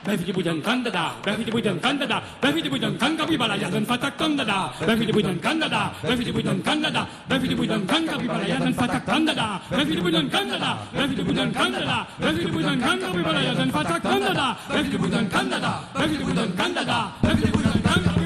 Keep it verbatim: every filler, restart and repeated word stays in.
Bevidi budan kandada, bevidi budan kandada, bevidi budan kanga bibalayan fatak kandada, bevidi budan kandada, bevidi budan kandada, bevidi budan kanga bibalayan fatak kandada, bevidi budan kandada, bevidi budan kandada, bevidi budan kanga bibalayan fatak kandada, bevidi budan kandada, bevidi budan kandada, bevidi